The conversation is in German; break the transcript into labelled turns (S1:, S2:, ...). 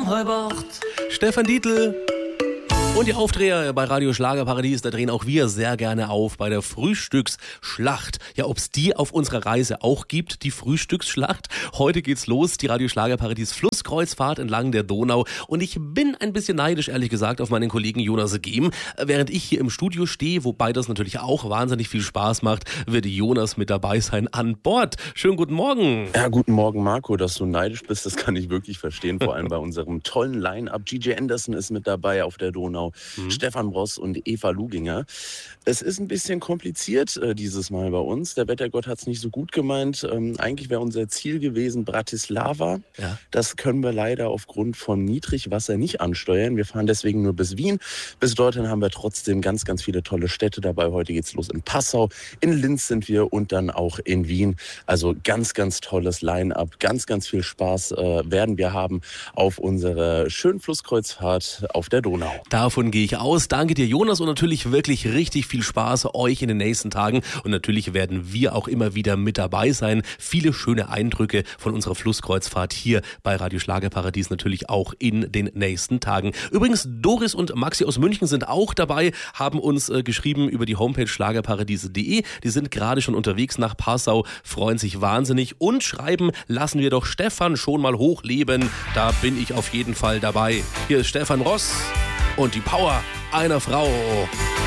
S1: Heubart.
S2: Stefan Dietl. Und die Aufdreher bei Radio Schlagerparadies, da drehen auch wir sehr gerne auf bei der Frühstücksschlacht. Ja, ob es die auf unserer Reise auch gibt, die Frühstücksschlacht. Heute geht's los, die Radio Schlagerparadies Flusskreuzfahrt entlang der Donau. Und ich bin ein bisschen neidisch, ehrlich gesagt, auf meinen Kollegen Jonas Gehm. Während ich hier im Studio stehe, wobei das natürlich auch wahnsinnig viel Spaß macht, wird Jonas mit dabei sein an Bord. Schönen guten Morgen.
S3: Ja, guten Morgen, Marco. Dass du neidisch bist, das kann ich wirklich verstehen. Vor allem bei unserem tollen Line-Up. Gigi Anderson ist mit dabei auf der Donau. Stefan Bross und Eva Luginger. Es ist ein bisschen kompliziert dieses Mal bei uns. Der Wettergott hat es nicht so gut gemeint. Eigentlich wäre unser Ziel gewesen Bratislava. Ja. Das können wir leider aufgrund von Niedrigwasser nicht ansteuern. Wir fahren deswegen nur bis Wien. Bis dorthin haben wir trotzdem ganz, ganz viele tolle Städte dabei. Heute geht's los in Passau, in Linz sind wir und dann auch in Wien. Also ganz, ganz tolles Line-Up. Ganz, ganz viel Spaß werden wir haben auf unserer schönen Flusskreuzfahrt auf der Donau.
S2: Davon gehe ich aus. Danke dir, Jonas, und natürlich wirklich richtig viel Spaß euch in den nächsten Tagen. Und natürlich werden wir auch immer wieder mit dabei sein. Viele schöne Eindrücke von unserer Flusskreuzfahrt hier bei Radio Schlagerparadies natürlich auch in den nächsten Tagen. Übrigens, Doris und Maxi aus München sind auch dabei, haben uns geschrieben über die Homepage schlagerparadiese.de. Die sind gerade schon unterwegs nach Passau, freuen sich wahnsinnig und schreiben, lassen wir doch Stefan schon mal hochleben. Da bin ich auf jeden Fall dabei. Hier ist Stefan Ross und die Power einer Frau.